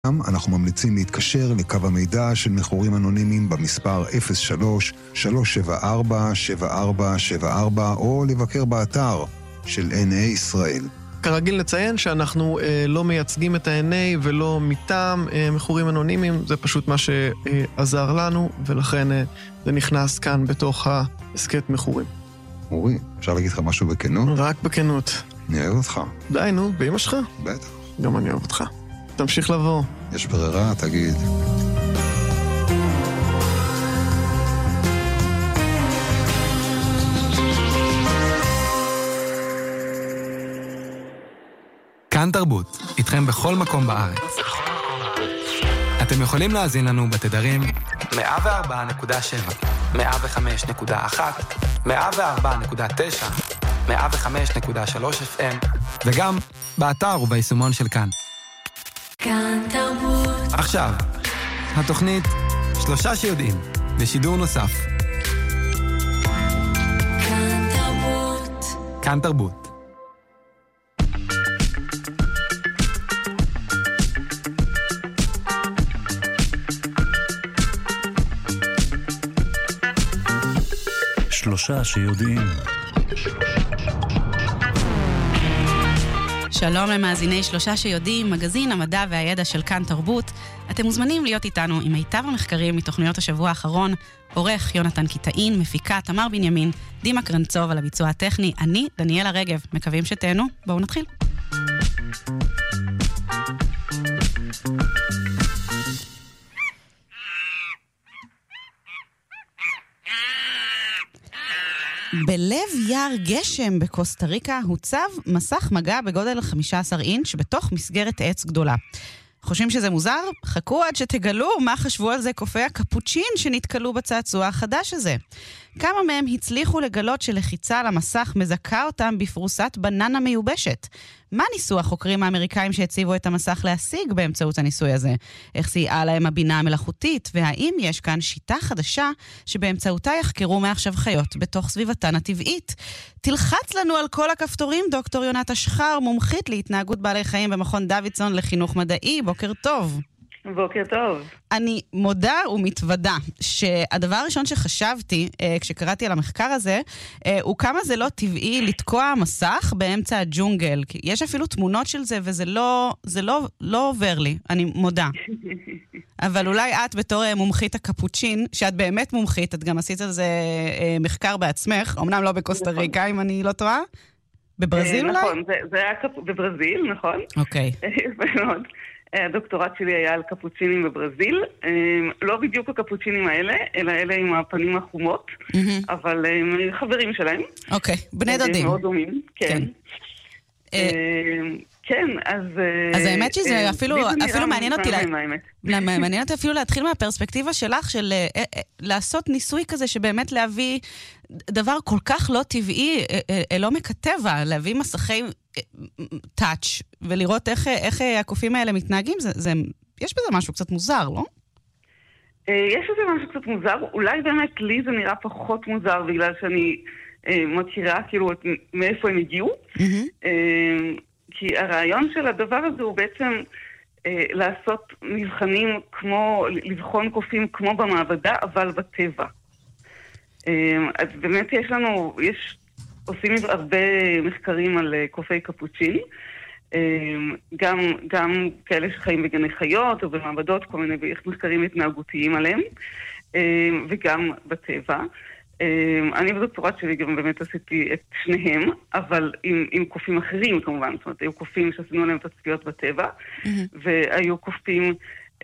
אנחנו ממליצים להתקשר לקו המידע של מכורים אנונימיים במספר 03-374-7474 או לבקר באתר של NA ישראל. כרגיל נציין שאנחנו לא מייצגים את ה-NA ולא מטעם מכורים אנונימיים, זה פשוט מה שעזר לנו, ולכן זה נכנס כאן בתוך העסקת מכורים. אורי, אפשר להגיד לך משהו בכנות? רק בכנות. אני אוהב אותך. די, נו, באמא שלך? בטח. גם אני אוהב אותך. תמשיך לבוא. יש ברירה, תגיד. כאן תרבות, איתכם בכל מקום בארץ. אתם יכולים להאזין לנו בתדרים 104.7, 105.1, 104.9, 105.3 FM, וגם באתר וביישומון של כאן. כאן תרבות. עכשיו, התוכנית 3 שיודעים, בשידור נוסף. כאן תרבות. כאן תרבות. שלושה שיודעים. שלום למאזיני שלושה שיודעים, מגזין המדע והידע של כאן תרבות. אתם מוזמנים להיות איתנו עם מיטב המחקרים מתוכניות השבוע האחרון. עורך יונתן קיטאין, מפיקה תמר בנימין, דימה קרנצוב על הביצוע הטכני, אני דניאלה רגב. מקווים שתהנו, בואו נתחיל. בלב יער גשם בקוסטה ריקה הוצב מסך מגע בגודל 15 אינץ' בתוך מסגרת עץ גדולה. חושבים שזה מוזר? חכו עד שתגלו מה חשבו על זה קופי הקפוצ'ין שנתקלו בצעצוע החדש הזה. כמה מהם הצליחו לגלות שלחיצה על המסך מזכה אותם בפרוסת בננה מיובשת. מה ניסו החוקרים האמריקאים שהציבו את המסך להשיג באמצעות הניסוי הזה? איך סייעה להם הבינה המלאכותית? והאם יש כאן שיטה חדשה שבאמצעותה יחקרו מעכשיו חיות בתוך סביבתן הטבעית? תלחץ לנו על כל הכפתורים, דוקטור יונת אשחר, מומחית להתנהגות בעלי חיים במכון דוידסון לחינוך מדעי. בוקר טוב. בוקר טוב. אני מודה ומתוודה שהדבר הראשון שחשבתי כשקראתי על המחקר הזה הוא כמה זה לא טבעי לתקוע מסך באמצע הג'ונגל. יש אפילו תמונות של זה וזה לא עובר לי, אני מודה. אבל אולי את בתור מומחית הקפוצ'ין, שאת באמת מומחית, את גם עשית על זה מחקר בעצמך, אמנם לא בקוסטה ריקה אם אני לא טועה, בברזיל אולי? נכון, זה היה בברזיל, נכון. אוקיי. מאוד. הדוקטורט שלי היה על קפוצ'ינים בברזיל, לא בדיוק הקפוצ'ינים האלה, אלא אלה עם הפנים החומות, אבל הם חברים שלהם. אוקיי, בני דודים. מאוד דומים, כן. כן, אז האמת שזה אפילו מעניין אותי, מעניין אותי אפילו להתחיל מהפרספקטיבה שלך, של לעשות ניסוי כזה שבאמת להביא דבר כל כך לא טבעי אל עומק הטבע, להביא מסכי טאץ' ולראות איך הקופים האלה מתנהגים, יש בזה משהו קצת מוזר, לא? יש בזה משהו קצת מוזר, אולי באמת לי זה נראה פחות מוזר, בגלל שאני מכירה כאילו מאיפה הם הגיעו, כי הרעיון של הדבר הזה הוא בעצם לעשות מבחנים כמו, לבחון קופים כמו במעבדה, אבל בטבע. אז באמת עושים הרבה מחקרים על קופי קפוצ'ין, גם כאלה שחיים בגני חיות או במעבדות, כל מיני מחקרים התנהגותיים עליהם, וגם בטבע. אני בדוקטורט שלי גם באמת עשיתי את שניהם, אבל עם קופים אחרים כמובן, זאת אומרת, היו קופים שעשינו להם תצפיות בטבע, והיו קופים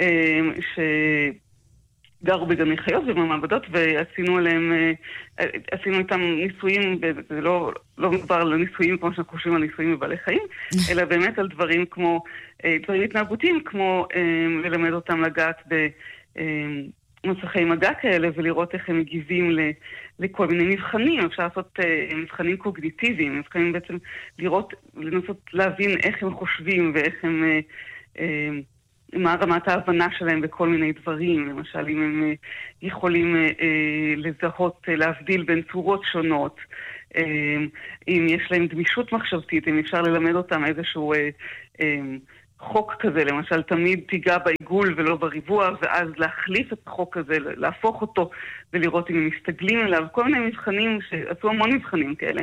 שגרו בגני חיות ובמעבדות, ועשינו איתם ניסויים, וזה לא מדובר על ניסויים כמו שאנחנו חושבים על ניסויים בבעלי חיים, אלא באמת על דברים כמו, דברים התנהגותיים, כמו ללמד אותם לגעת מסכי מגע כאלה, ולראות איך הם מגיבים לכל מיני מבחנים. אפשר לעשות מבחנים קוגניטיביים, מבחנים בעצם לנסות להבין איך הם חושבים, ואיך הם, מה רמת ההבנה שלהם בכל מיני דברים. למשל, אם הם יכולים לזהות, להבדיל בין צורות שונות, אם יש להם גמישות מחשבתית, אם אפשר ללמד אותם איזשהו חוק כזה, למשל תמיד תיגע בעיגול ולא בריבוע, ואז להחליף את החוק הזה, להפוך אותו ולראות אם הם מסתגלים אליו, כל מיני מבחנים, שעשו המון מבחנים כאלה.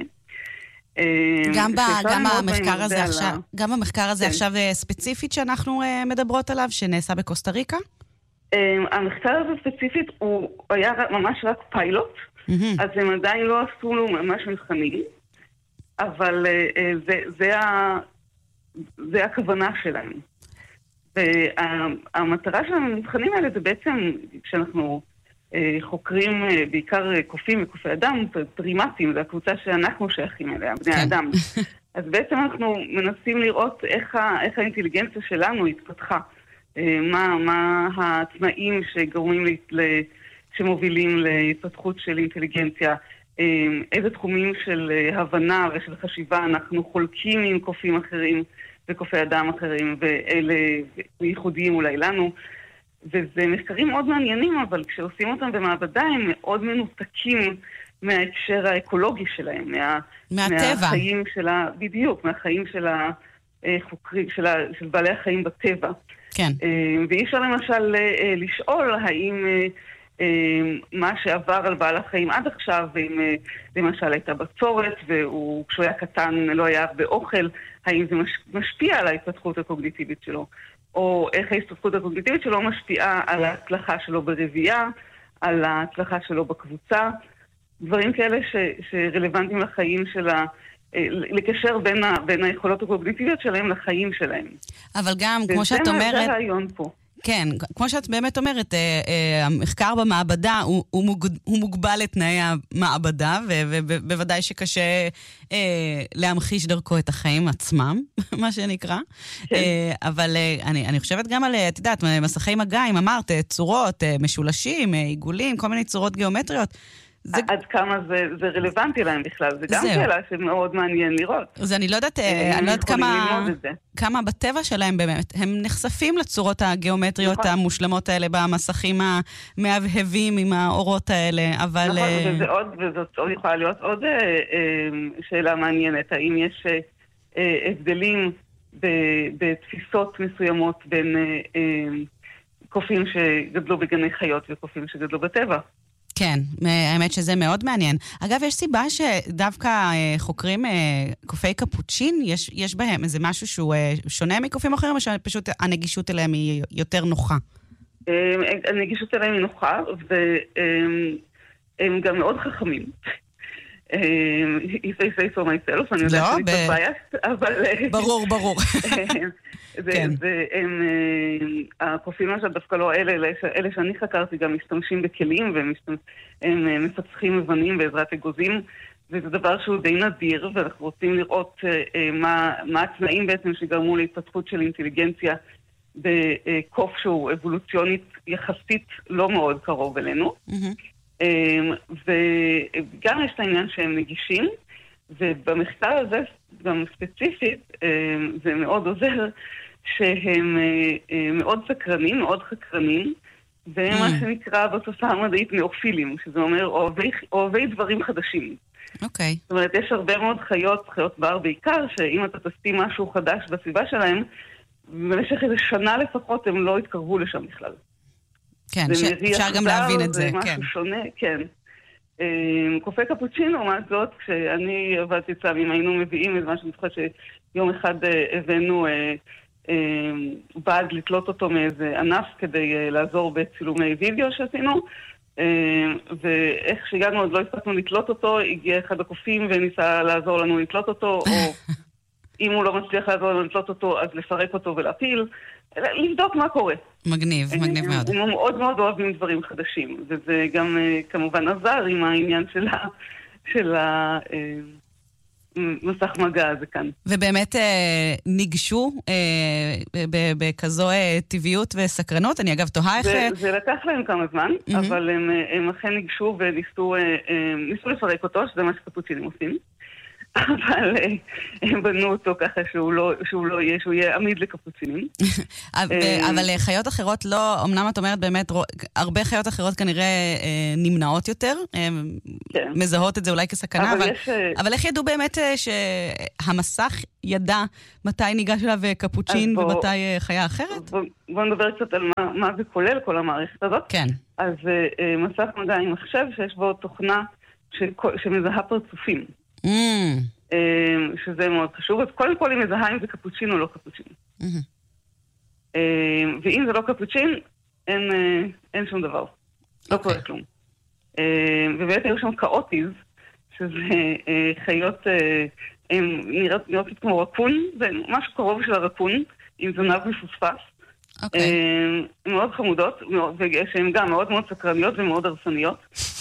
גם המחקר הזה עכשיו ספציפית שאנחנו מדברות עליו, שנעשה בקוסטה ריקה? המחקר הזה ספציפית הוא היה ממש רק פיילוט, אז הם עדיין לא עשו לו ממש מבחנים, אבל זה הכוונה שלהם. והמטרה של המבחנים האלה זה בעצם, כשאנחנו חוקרים בעיקר קופים וקופי אדם, פרימטים, זו הקבוצה שאנחנו שייכים אליה, בני האדם. אז בעצם אנחנו מנסים לראות איך האינטליגנציה שלנו התפתחה. מה התנאים שמובילים להתפתחות של אינטליגנציה, איזה תחומים של הבנה ושל חשיבה אנחנו חולקים עם קופים אחרים וקופי אדם אחרים, ואלה ייחודיים אולי לנו. וזה מחקרים מאוד מעניינים, אבל כשעושים אותם במעבדה הם מאוד מנותקים מההקשר האקולוגי שלהם, מהטבע. מהחיים שלה, בדיוק, מהחיים של החוקרים, של בעלי החיים בטבע. כן. ואי אפשר למשל לשאול האם מה שעבר על בעל החיים עד עכשיו, אם למשל הייתה בצורת וכשהוא היה קטן לא היה הרבה אוכל, האם זה משפיע על ההתפתחות הקוגניטיבית שלו, או איך ההתפתחות הקוגניטיבית שלו משפיעה על ההצלחה שלו ברבייה, על ההצלחה שלו בקבוצה, דברים כאלה שרלוונטיים לחיים של לקשר בין היכולות הקוגניטיביות שלהם לחיים שלהם. אבל גם, כמו שאת אומרת... זה הרעיון פה. כן, כמו שאת באמת אומרת, המחקר במעבדה הוא מוגבל לתנאי המעבדה, ובוודאי שקשה להמחיש דרכו את החיים עצמם, מה שנקרא. אבל אני חושבת גם על, את יודעת, מסכי מגע, אם אמרת, צורות, משולשים, עיגולים, כל מיני צורות גיאומטריות. עד כמה זה רלוונטי להם בכלל, זה גם שאלה שמאוד מעניין לראות. אז אני לא יודעת כמה בטבע שלהם באמת, הם נחשפים לצורות הגיאומטריות המושלמות האלה במסכים המהבהבים עם האורות האלה, אבל... נכון, וזאת יכולה להיות עוד שאלה מעניינת, האם יש הבדלים בתפיסות מסוימות בין קופים שגדלו בגני חיות וקופים שגדלו בטבע. כן, האמת שזה מאוד מעניין. אגב, יש סיבה שדווקא חוקרים קופי קפוצ'ין, יש בהם איזה משהו שהוא שונה מקופים אחרים, או שפשוט הנגישות אליהם היא יותר נוחה? הנגישות אליהם היא נוחה, והם גם מאוד חכמים. If I say so myself, אני יודעת שאני קצת biased, אבל... ברור. הקופים עכשיו דווקא לא אלה שאני חקרתי גם משתמשים בכלים, והם מפצחים מבנים בעזרת אגוזים, וזה דבר שהוא די נדיר, ואנחנו רוצים לראות מה התנאים בעצם שגרמו להתפתחות של אינטליגנציה בקוף שהוא אבולוציונית יחסית לא מאוד קרוב אלינו. וגם יש את העניין שהם נגישים, ובמחקר הזה גם ספציפית זה מאוד עוזר שהם מאוד סקרנים, מאוד חקרנים, והם מה שנקרא בשפה המדעית נאופילים, שזה אומר אוהבי דברים חדשים. אוקיי. זאת אומרת, יש הרבה מאוד חיות בר בעיקר, שאם אתה תשים משהו חדש בסביבה שלהם, במשך איזה שנה לפחות הם לא התקרבו לשם בכלל. כן, אפשר גם להבין את זה. זה משהו שונה, כן. קופי קפוצ'ין, לעומת זאת, כשאני עבדתי אצלם, אם היינו מביאים את מה שאני זוכרת שיום אחד הבאנו בד לתלות אותו מאיזה ענף כדי לעזור בצילומי וידאו שעשינו, ואיך שהגענו עוד לא הספקנו לתלות אותו, הגיע אחד הקופים וניסה לעזור לנו לתלות אותו, או אם הוא לא מצליח לעזור לנו לתלות אותו, אז לפרק אותו ולהפיל, לבדוק מה קורה. מגניב מאוד. הם מאוד מאוד אוהבים דברים חדשים, וזה גם כמובן עזר עם העניין של מסך מגע הזה כאן. ובאמת ניגשו בכזו טבעיות וסקרנות, אני אגב תוהה איך... זה לקח להם כמה זמן, אבל הם אכן ניגשו וניסו לפרק אותו, שזה מה שקפוצ'ינים עושים. אבל הם בנו אותו ככה שהוא יהיה עמיד לקפוצינים. אבל חיות אחרות לא, אמנם את אומרת באמת, הרבה חיות אחרות כנראה נמנעות יותר, מזהות את זה אולי כסכנה, אבל איך ידעו באמת שהמסך ידע מתי ניגש אליו קפוצ'ין ומתי חיה אחרת? בואו נדבר קצת על מה זה כולל כל המערכת הזאת. כן. אז מסך מגע עם מחשב שיש בו תוכנה שמזהה פרצופים. שזה מאוד חשוב. אז קודם כל היא מזהה אם זה קפוצ'ין או לא קפוצ'ין. ואם זה לא קפוצ'ין, אין שום דבר. לא קורה כלום. ובאמת היו שם קאוטיז, שזה חיות, הן נראות כמו רקון, זה משהו קרוב של הרקון, עם זנב מפוספס. מאוד חמודות, שהן גם מאוד מאוד סקרניות ומאוד הרסניות.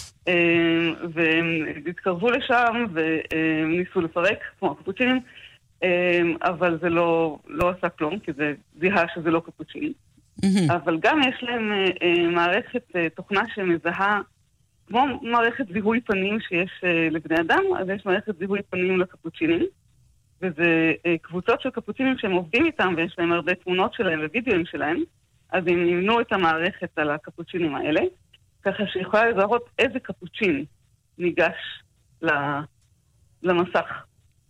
והם התקרבו לשם וניסו לפרק כמו הקפוצ'ינים, אבל זה לא עשה כלום, כי זה זיהה שזה לא קפוצ'ין. אבל גם יש להם מערכת תוכנה שמזהה, כמו מערכת זיהוי פנים שיש לבני אדם, אז יש מערכת זיהוי פנים לקפוצ'ינים, וזה קבוצות של קפוצ'ינים שהם עובדים איתם, ויש להם הרבה תמונות שלהם ווידאוים שלהם, אז הם נמנו את המערכת על הקפוצ'ינים האלה, ככה שיכולה לזהות איזה קפוצ'ין ניגש למסך.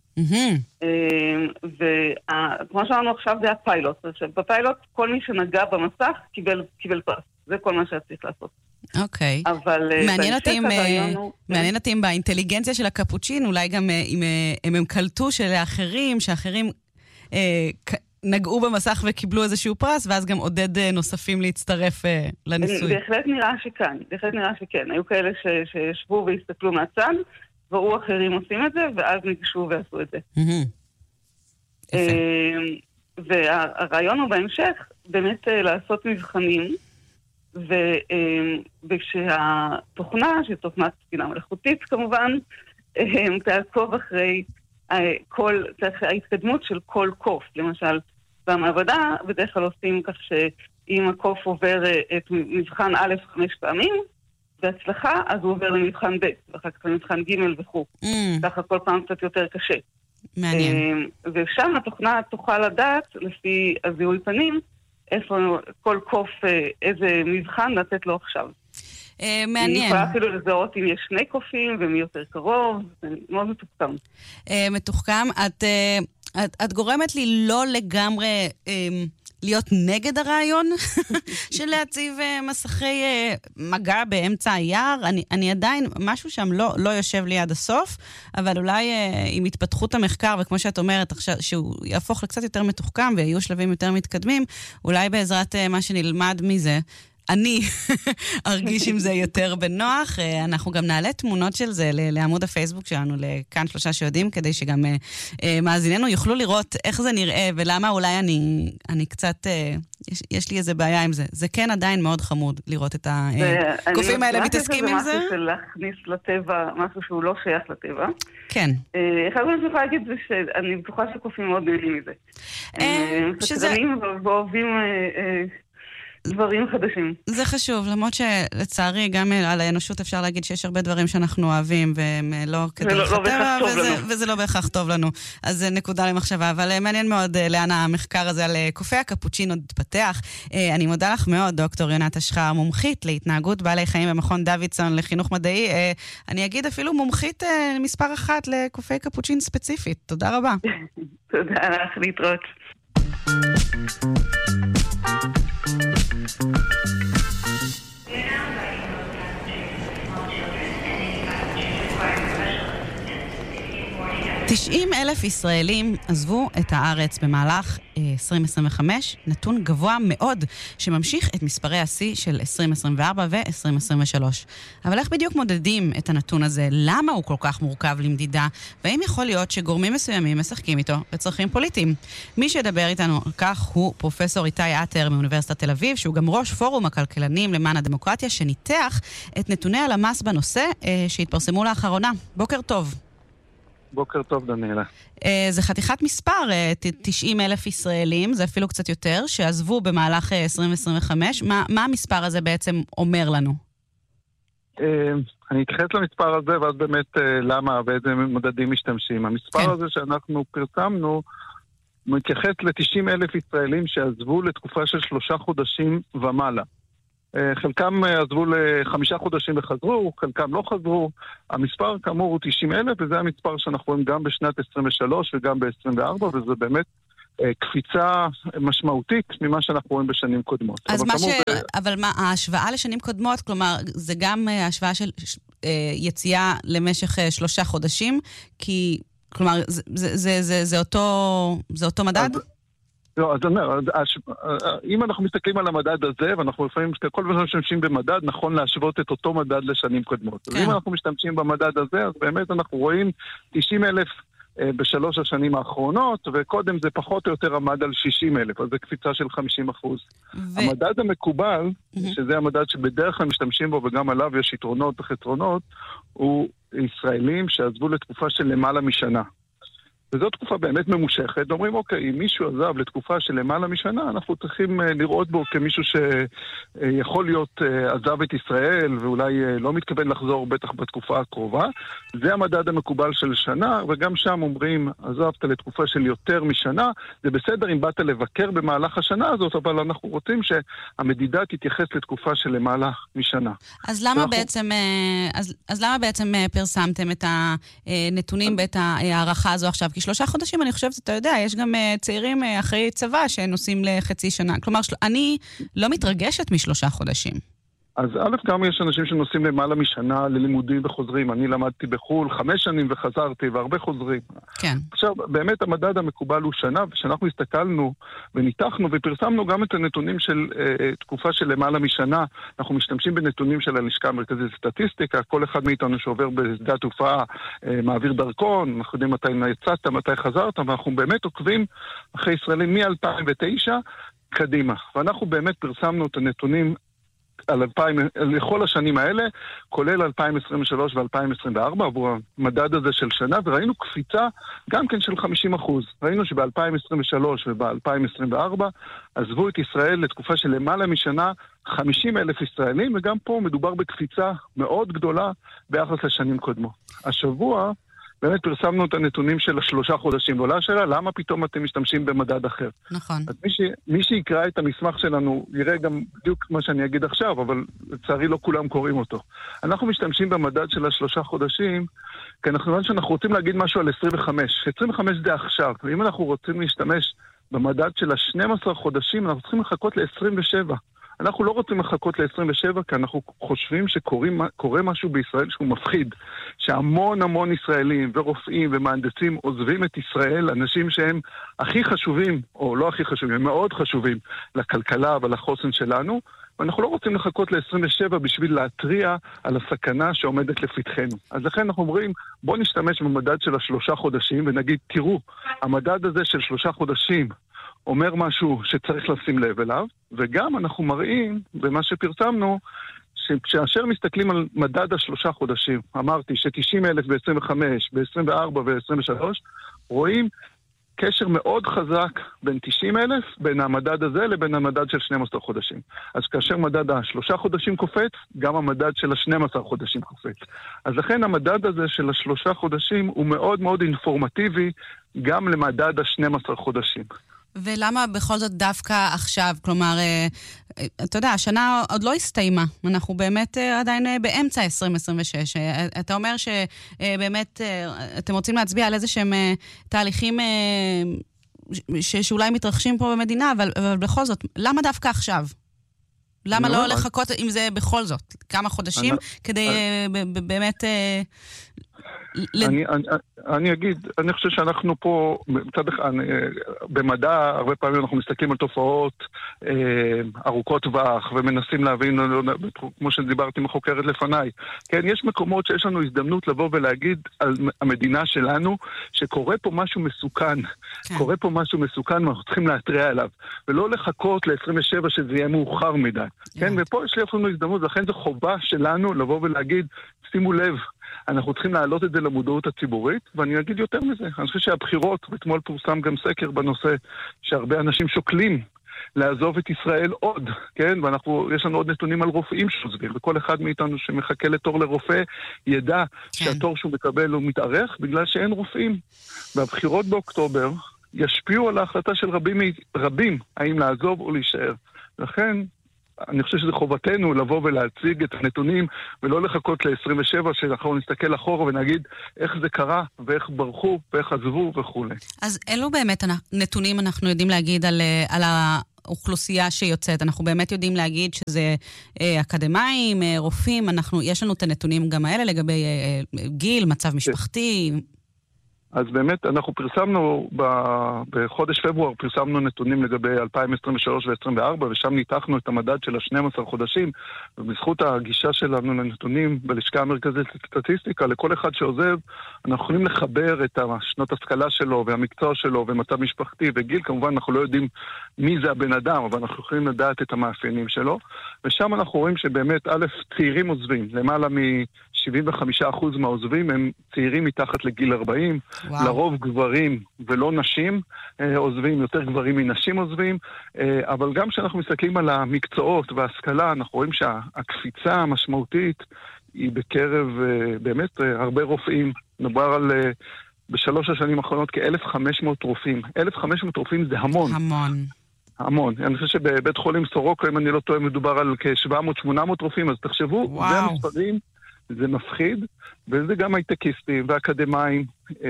וכמו שאמרנו עכשיו זה הפיילוט. בפיילוט כל מי שנגע במסך קיבל פרס. זה כל מה שצריך לעשות. אוקיי. מעניין אותי באינטליגנציה של הקפוצ'ין, אולי גם אם הם קלטו שלאחרים, שאחרים נגעו במסך וקיבלו איזשהו פרס, ואז גם עודד נוספים להצטרף לניסוי. בהחלט נראה שכן. היו כאלה שישבו והסתכלו מהצד, וראו אחרים עושים את זה, ואז ניגשו ועשו את זה. והרעיון הוא בהמשך, באמת לעשות מבחנים, וכשהתוכנה, שהיא תוכנת בינה מלאכותית כמובן, תעקוב אחרי ההתקדמות של כל קוף. למשל, במעבדה בדרך כלל עושים כך שאם הקוף עובר את מבחן א' 5 פעמים, בהצלחה, אז הוא עובר למבחן ב', ואחר כך למבחן ג' וכו'. ככה כל פעם קצת יותר קשה. מעניין. ושם התוכנה תוכל לדעת, לפי הזיהוי פנים, איפה כל קוף, איזה מבחן לתת לו עכשיו. מעניין. היא יכולה אפילו לזהות אם יש 2 קופים ומי יותר קרוב, זה מאוד מתוחכם. מתוחכם. את גורמת לי לא לגמרי להיות נגד הרעיון של להציב מסכי מגע באמצע היער. אני עדיין, משהו שם לא יושב לי עד הסוף, אבל אולי עם התפתחות המחקר, וכמו שאת אומרת, שהוא יהפוך לקצת יותר מתוחכם, ויהיו שלבים יותר מתקדמים, אולי בעזרת מה שנלמד מזה, אני ארגיש עם זה יותר בנוח. אנחנו גם נעלה תמונות של זה לעמוד הפייסבוק שלנו, לכאן 3 שיודעים, כדי שגם מאזיננו יוכלו לראות איך זה נראה, ולמה אולי אני קצת, יש לי איזה בעיה עם זה. זה כן עדיין מאוד חמוד לראות את הקופים האלה מתעסקים עם זה. זה משהו של להכניס לטבע, משהו שהוא לא שייך לטבע. כן. אחד מה שאני יכולה להגיד זה שאני בטוחה שקופים מאוד נהנים מזה. הם חסרנים ואוהבים דברים חדשים. זה חשוב, למרות שלצערי גם על האנושות אפשר להגיד שיש הרבה דברים שאנחנו אוהבים, והם לא כדרך הטבע, וזה לא בהכרח טוב לנו. אז זה נקודה למחשבה, אבל מעניין מאוד לאן המחקר הזה על קופי הקפוצ'ין עוד התפתח. אני מודה לך מאוד, דוקטור יונת אשחר, מומחית להתנהגות בעלי חיים במכון דוידסון לחינוך מדעי. אני אגיד אפילו מומחית מספר 1 לקופי קפוצ'ין ספציפית. תודה רבה. תודה לך, להתראות. 90,000 ישראלים עזבו את הארץ במהלך 2025, נתון גבוה מאוד שממשיך את מספרי השיא של 2024 ו-2023. אבל איך בדיוק מודדים את הנתון הזה? למה הוא כל כך מורכב למדידה? והאם יכול להיות שגורמים מסוימים משחקים איתו לצרכים פוליטיים? מי שידבר איתנו על כך הוא פרופסור איתי עטר מאוניברסיטת תל אביב, שהוא גם ראש פורום הכלכלנים למען הדמוקרטיה, שניתח את נתוני הלמ"ס בנושא שהתפרסמו לאחרונה. בוקר טוב. בוקר טוב, דניאלה. זה חתיכת מספר, 90,000 ישראלים, זה אפילו קצת יותר, שעזבו במהלך 2025. מה המספר הזה בעצם אומר לנו? אני אתייחס למספר הזה, ואז באמת למה ואיזה מדדים משתמשים. המספר הזה שאנחנו פרסמנו, מתייחס ל-90,000 ישראלים שעזבו לתקופה של 3 חודשים ומעלה. חלקם עזבו ל5 חודשים וחזרו, חלקם לא חזרו. המספר כאמור הוא 90,000, וזה המספר שאנחנו רואים גם בשנת 23 וגם ב-24, וזה באמת קפיצה משמעותית ממה שאנחנו רואים בשנים קודמות. אבל מה, ההשוואה לשנים קודמות, כלומר, זה גם השוואה של יציאה למשך 3 חודשים, כי, כלומר, זה אותו מדד? לא, אז אני אומר, אם אנחנו מסתכלים על המדד הזה, ואנחנו לפעמים, כל פעם משתמשים במדד, נכון להשוות את אותו מדד לשנים קודמות. אז אם אנחנו משתמשים במדד הזה, אז באמת אנחנו רואים 90,000 בשלוש השנים האחרונות, וקודם זה פחות או יותר עמד על 60,000, אז זה קפיצה של 50%. המדד המקובל, שזה המדד שבדרך כלל משתמשים בו, וגם עליו יש יתרונות וחסרונות, הוא ישראלים שעזבו לתקופה של למעלה משנה. וזו תקופה באמת ממושכת, אומרים, אוקיי, אם מישהו עזב לתקופה של למעלה משנה, אנחנו צריכים לראות בו כמישהו שיכול להיות עזב את ישראל, ואולי לא מתכוון לחזור בטח בתקופה הקרובה. זה המדד המקובל של שנה, וגם שם אומרים, עזבת לתקופה של יותר משנה, זה בסדר אם באת לבקר במהלך השנה הזאת, אבל אנחנו רוצים שהמדידה תתייחס לתקופה של למעלה משנה. אז למה בעצם פרסמתם את הנתונים ואת הערכה הזו עכשיו? כי 3 חודשים, אני חושבת, אתה יודע, יש גם צעירים אחרי צבא שנוסעים לחצי שנה. כלומר, אני לא מתרגשת מ3 חודשים. אז א', גם יש אנשים שנוסעים למעלה משנה ללימודים וחוזרים. אני למדתי בחול 5 שנים וחזרתי, והרבה חוזרים. כן. עכשיו, באמת המדד המקובל הוא שנה, ושאנחנו הסתכלנו וניתחנו ופרסמנו גם את הנתונים של תקופה של למעלה משנה. אנחנו משתמשים בנתונים של הלשכה המרכזית לסטטיסטיקה. כל אחד מאיתנו שעובר בשדה התעופה מעביר דרכון, אנחנו יודעים מתי יצאת, מתי חזרת, ואנחנו באמת עוקבים אחרי ישראלים מ-2009 קדימה. ואנחנו באמת פרסמנו את הנתונים לכל השנים האלה, כולל 2023 ו-2024, עבור המדד הזה של שנה, וראינו קפיצה גם כן של 50%. ראינו שב-2023 וב-2024 עזבו את ישראל לתקופה של למעלה משנה 50,000 ישראלים, וגם פה מדובר בקפיצה מאוד גדולה ביחס לשנים קודמות. השבוע באמת פרסמנו את הנתונים של 3 חודשים, ועולה השאלה, למה פתאום אתם משתמשים במדד אחר? נכון. אז מי שיקרא את המסמך שלנו, יראה גם בדיוק מה שאני אגיד עכשיו, אבל לצערי לא כולם קוראים אותו. אנחנו משתמשים במדד של 3 חודשים, כי אנחנו רוצים להגיד משהו על 25. 25 זה עכשיו, ואם אנחנו רוצים להשתמש במדד של 12 חודשים, אנחנו צריכים לחכות ל-27. אנחנו לא רוצים לחכות ל-27, כי אנחנו חושבים שקורה משהו בישראל שהוא מפחיד. שהמון ישראלים ורופאים ומהנדסים עוזבים את ישראל, אנשים שהם הכי חשובים, או לא הכי חשובים, הם מאוד חשובים לכלכלה ולחוסן שלנו, ואנחנו לא רוצים לחכות ל-27 בשביל להטריע על הסכנה שעומדת לפתחנו. אז לכן אנחנו אומרים, בוא נשתמש במדד של 3 חודשים, ונגיד, תראו, המדד הזה של 3 חודשים, אומר משהו שצריך לשים לב אליו, וגם אנחנו מראים, במה שפרסמנו, שכאשר מסתכלים על מדד 3 חודשים, אמרתי ש-90,000 ב-25, ב-24 ו-23, רואים קשר מאוד חזק בין 90,000, בין המדד הזה לבין המדד של 12 חודשים. אז כאשר מדד 3 חודשים קופץ, גם המדד של 12 חודשים קופץ. אז לכן המדד הזה של 3 חודשים הוא מאוד מאוד אינפורמטיבי גם למדד 12 חודשים. ולמה בכל זאת דווקא עכשיו? כלומר, אתה יודע, השנה עוד לא הסתיימה. אנחנו באמת עדיין באמצע 2026. אתה אומר שבאמת אתם רוצים להצביע על איזה שהם תהליכים שאולי מתרחשים פה במדינה, אבל בכל זאת, למה דווקא עכשיו? למה לא לחכות עם זה בכל זאת? כמה חודשים כדי באמת... אני אגיד, אני חושב שאנחנו פה, מצד אחד, במדע, הרבה פעמים אנחנו מסתכלים על תופעות ארוכות טווח, ומנסים להבין, כמו שדיברתי עם החוקרת לפניי. כן, יש מקומות שיש לנו הזדמנות לבוא ולהגיד על המדינה שלנו, שקורה פה משהו מסוכן. קורה פה משהו מסוכן, ואנחנו צריכים להתריע עליו. ולא לחכות ל-27 שזה יהיה מאוחר מדי. כן, ופה יש לי אפילו הזדמנות, לכן זו חובה שלנו לבוא ולהגיד, שימו לב, אנחנו צריכים להעלות את זה למודעות הציבורית, ואני אגיד יותר מזה. אני חושב שהבחירות, ואתמול פורסם גם סקר בנושא, שהרבה אנשים שוקלים לעזוב את ישראל עוד, כן? ויש לנו עוד נתונים על רופאים שעוזבים, וכל אחד מאיתנו שמחכה לתור לרופא ידע שהתור שהוא מקבל הוא מתארך בגלל שאין רופאים. והבחירות באוקטובר ישפיעו על ההחלטה של רבים האם לעזוב או להישאר. לכן, אני חושב שזה חובתנו לבוא ולהציג את הנתונים, ולא לחכות ל-27, שאנחנו נסתכל אחורה ונגיד איך זה קרה, ואיך ברחו, ואיך עזבו וכו'. אז אלו באמת נתונים אנחנו יודעים להגיד על האוכלוסייה שיוצאת. אנחנו באמת יודעים להגיד שזה אקדמיים, רופאים, יש לנו את הנתונים גם האלה לגבי גיל, מצב משפחתי. אז באמת אנחנו פרסמנו, בחודש פברואר פרסמנו נתונים לגבי 2023 ו-2024, ושם ניתחנו את המדד של ה-12 חודשים, ובזכות הגישה שלנו לנתונים בלשכה המרכזית לסטטיסטיקה, לכל אחד שעוזב, אנחנו יכולים לחבר את השנות השכלה שלו והמקצוע שלו ומצב משפחתי וגיל. כמובן אנחנו לא יודעים מי זה הבן אדם, אבל אנחנו יכולים לדעת את המאפיינים שלו, ושם אנחנו רואים שבאמת א', צעירים עוזבים, למעלה מ-75% מהעוזבים הם צעירים מתחת לגיל 40, וואו. לרוב גברים ולא נשים עוזבים, יותר גברים מנשים עוזבים, אבל גם כשאנחנו מסתכלים על המקצועות וההשכלה, אנחנו רואים שהקפיצה המשמעותית היא בקרב באמת הרבה רופאים. נדבר על בשלוש השנים האחרונות כ-1,500 רופאים. 1,500 רופאים זה המון. המון. אני חושב שבבית חולים סורוקה, אם אני לא טועה, מדובר על כ-700-800 רופאים, אז תחשבו, וואו. זה המספרים. זה מפחיד, וזה גם הייטקיסטים ואקדמיים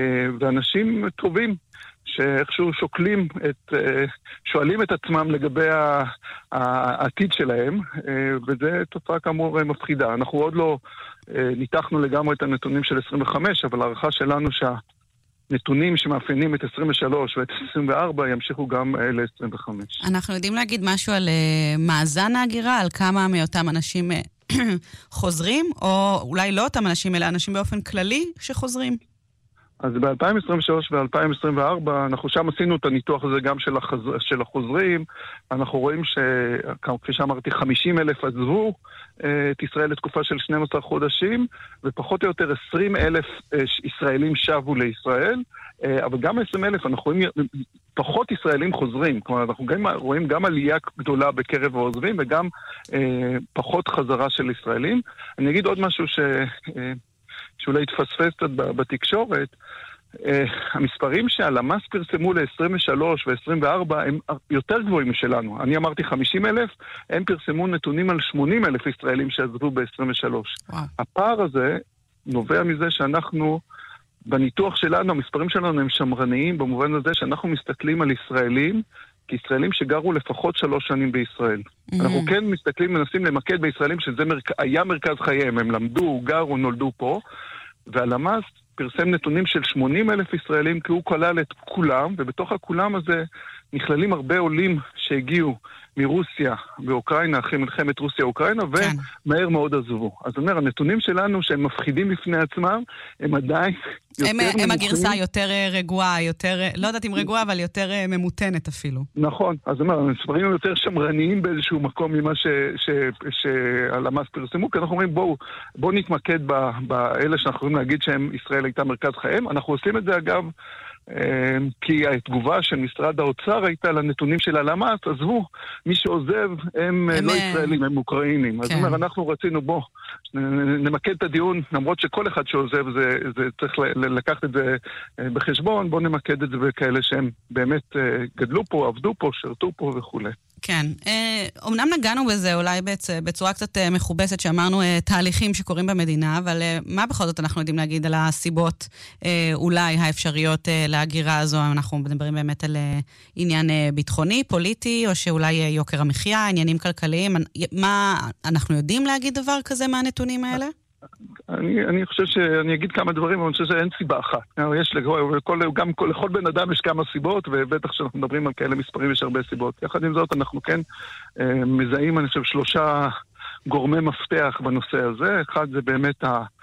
ואנשים טובים שאיכשהו שואלים את עצמם לגבי העתיד שלהם, וזה תוצאה כאמור מפחידה. אנחנו עוד לא ניתחנו לגמרי את הנתונים של 25, אבל הערכה שלנו נתונים שמאפיינים את 23 ואת 24 ימשיכו גם ל-25. אנחנו יודעים להגיד משהו על מאזן ההגירה, על כמה מאותם אנשים חוזרים, או אולי לא אותם אנשים, אלא אנשים באופן כללי שחוזרים? אז ב-2023 ו-2024, אנחנו שם עשינו את הניתוח הזה גם של החוזרים. אנחנו רואים כפי שאמרתי, 50,000 עזבו את ישראל לתקופה של 12 חודשים, ופחות או יותר 20,000 ישראלים שבו לישראל, אבל גם 20,000 אנחנו רואים פחות ישראלים חוזרים. כלומר, אנחנו רואים גם עלייה גדולה בקרב העוזבים, וגם פחות חזרה של ישראלים. אני אגיד עוד משהו שאולי התפספס קצת בתקשורת. המספרים שהלמ"ס פרסמו ל-23 ו-24 הם יותר גבוהים משלנו. אני אמרתי 50,000, הם פרסמו נתונים על 80,000 ישראלים שעזבו ב-23. הפער הזה נובע מזה שאנחנו, בניתוח שלנו, המספרים שלנו הם שמרניים, במובן הזה שאנחנו מסתכלים על ישראלים, כישראלים שגרו לפחות 3 שנים בישראל. אנחנו כן מנסים למקד בישראלים שזה היה מרכז חייהם, הם למדו, גרו, נולדו פה, והלמ"ס פרסם נתונים של 80,000 ישראלים, כי הוא כלל את כולם, ובתוך הכולם הזה נכללים הרבה עולים שהגיעו מרוסיה ואוקראינה, אחרי מלחמת רוסיה-אוקראינה, ומהר מאוד עזבו. אז אומר, הנתונים שלנו שהם מפחידים בפני עצמם, הם עדיין יותר נמוכים. הם הגרסה יותר רגועה, יותר, לא יודעת אם רגועה, אבל יותר ממותנת אפילו. נכון. אז אומר, המספרים הם יותר שמרניים באיזשהו מקום ממה שהלמ"ס פרסמו, כי אנחנו אומרים, בואו נתמקד באלה שאנחנו יכולים להגיד שהם ישראל הייתה מרכז חייהם. אנחנו עושים את זה אגב, כי התגובה של משרד האוצר הייתה לנתונים של הלמ"ס, עזבו, מי שעוזב הם לא ישראלים, הם אוקראינים. אז אומר, אנחנו רצינו, נמקד את הדיון, למרות שכל אחד שעוזב זה צריך לקחת את זה בחשבון, בואו נמקד את זה בכאלה שהם באמת גדלו פה, עבדו פה, שרתו פה וכו'. כן. אמנם נגענו בזה אולי בצורה קצת מכובסת, שאמרנו תהליכים שקורים במדינה, אבל מה בכל זאת אנחנו יודעים להגיד על הסיבות אולי האפשריות להגירה הזו? אנחנו מדברים באמת על עניין ביטחוני, פוליטי, או שאולי יוקר המחיה, עניינים כלכליים. מה, אנחנו יודעים להגיד דבר כזה מהנתונים האלה? אני חושב שאני אגיד כמה דברים, אבל אני חושב שאין סיבה אחת. גם לכל בן אדם יש כמה סיבות, ובטח שאנחנו מדברים על כאלה מספרים יש הרבה סיבות. יחד עם זאת, אנחנו כן מזהים, אני חושב, 3 גורמי מפתח בנושא הזה. אחד זה באמת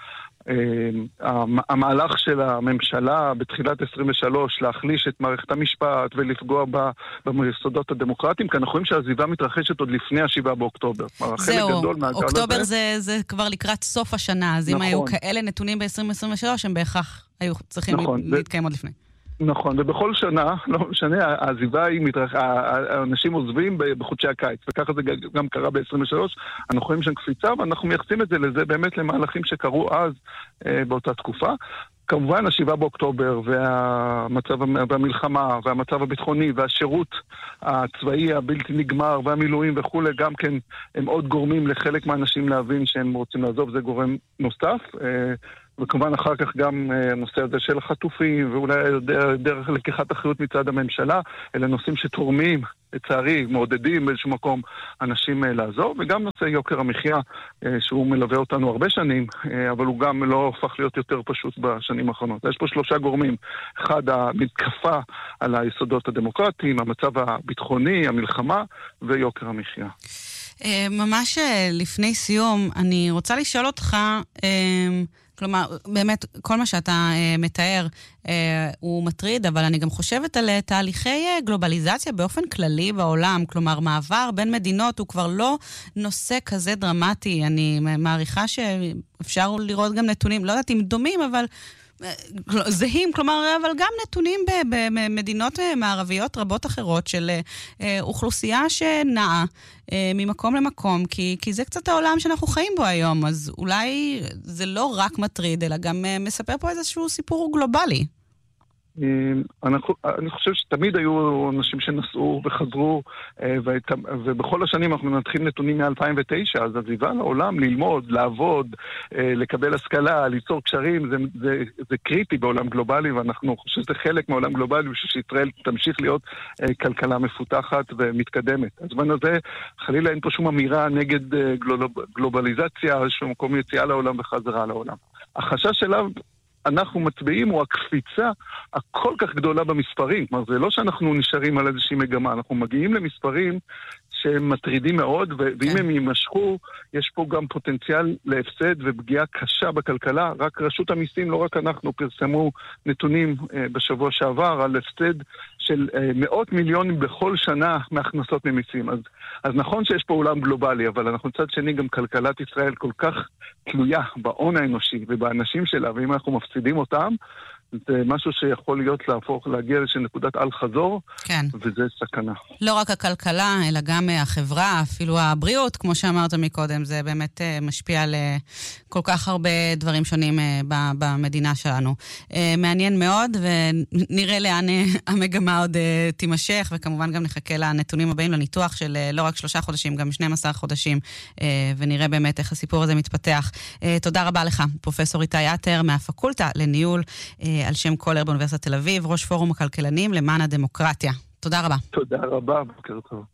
המהלך של הממשלה בתחילת 23 להחליש את מערכת המשפט ולפגוע ביסודות הדמוקרטיים, כי אנחנו רואים שהעזיבה מתרחשת עוד לפני 7 באוקטובר. זהו, אוקטובר זה כבר לקראת סוף השנה, אז אם היו כאלה נתונים ב-2023, הם בהכרח היו צריכים להתקיים עוד לפני. נכון, ובכל שנה, לא משנה, העזיבה היא, האנשים עוזבים בחודשי הקיץ, וככה זה גם קרה ב-23, אנחנו רואים שם קפיצה, ואנחנו מייחסים את זה לזה באמת למהלכים שקרו אז באותה תקופה. כמובן, 7 באוקטובר והמלחמה והמצב הביטחוני והשירות הצבאי הבלתי נגמר והמילואים וכו', גם כן הם עוד גורמים לחלק מהאנשים להבין שהם רוצים לעזוב, זה גורם נוסף. וכמובן אחר כך גם הנושא הזה של החטופים, ואולי דרך לקיחת אחריות מצד הממשלה, אלה נושאים שתורמים, לצערי, מעודדים באיזשהו מקום אנשים לעזור, וגם נושא יוקר המחיה, שהוא מלווה אותנו הרבה שנים, אבל הוא גם לא הופך להיות יותר פשוט בשנים האחרונות. יש פה 3 גורמים. אחד, המתקפה על היסודות הדמוקרטיים, המצב הביטחוני, המלחמה, ויוקר המחיה. ממש לפני סיום, אני רוצה לשאול אותך, כלומר, באמת, כל מה שאתה מתאר הוא מטריד, אבל אני גם חושבת על תהליכי גלובליזציה באופן כללי בעולם, כלומר, מעבר בין מדינות הוא כבר לא נושא כזה דרמטי. אני מעריכה שאפשר לראות גם נתונים, לא יודעת אם דומים, אבל זהים, כלומר, אבל גם נתונים במדינות מערביות רבות אחרות של אוכלוסייה שנעה ממקום למקום, כי זה קצת העולם שאנחנו חיים בו היום, אז אולי זה לא רק מטריד, אלא גם מספר פה איזשהו סיפור גלובלי. אני חושב שתמיד היו אנשים שנסעו וחזרו, ובכל השנים אנחנו מנתחים נתונים מ-2009, אז עזיבה לעולם, ללמוד, לעבוד, לקבל השכלה, ליצור קשרים, זה קריטי בעולם גלובלי, ואנחנו חושבים שזה חלק מהעולם גלובלי, ושישראל תמשיך להיות כלכלה מפותחת ומתקדמת. אז בנו זה, חלילה אין פה שום אמירה נגד גלובליזציה, שום מקום יציאה לעולם וחזרה לעולם. החשש שלה אנחנו מצביעים הוא הקפיצה הכל כך גדולה במספרים. כלומר, זה לא שאנחנו נשארים על איזושהי מגמה, אנחנו מגיעים למספרים שהם מטרידים מאוד, ואם הם יימשכו, יש פה גם פוטנציאל להפסד ופגיעה קשה בכלכלה. רק רשות המיסים, לא רק אנחנו, פרסמו נתונים בשבוע שעבר על הפסד של מאות מיליונים בכל שנה מהכנסות ממיסים. אז נכון שיש פה עולם גלובלי, אבל אנחנו צד שני גם כלכלת ישראל כל כך תלויה בהון האנושי ובאנשים שלה, ואם אנחנו מפסידים אותם, זה משהו שיכול להיות להגיע לאיזושהי נקודת על חזור, כן. וזה סכנה. לא רק הכלכלה, אלא גם החברה, אפילו הבריאות, כמו שאמרת מקודם, זה באמת משפיע על כל כך הרבה דברים שונים במדינה שלנו. מעניין מאוד, ונראה לאן המגמה עוד תימשך, וכמובן גם נחכה לנתונים הבאים לניתוח של לא רק 3 חודשים, גם 12 חודשים, ונראה באמת איך הסיפור הזה מתפתח. תודה רבה לך, פרופסור איתי עטר, מהפקולטה לניהול, על שם קולר באוניברסיטת תל אביב, ראש פורום הכלכלנים למען הדמוקרטיה. תודה רבה. תודה רבה, בוקר טוב.